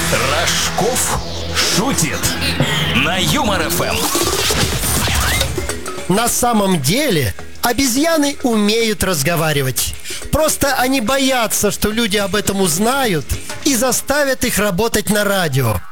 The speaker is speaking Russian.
Рожков шутит на Юмор ФМ. На самом деле обезьяны умеют разговаривать. Просто они боятся, что люди об этом узнают и заставят их работать на радио.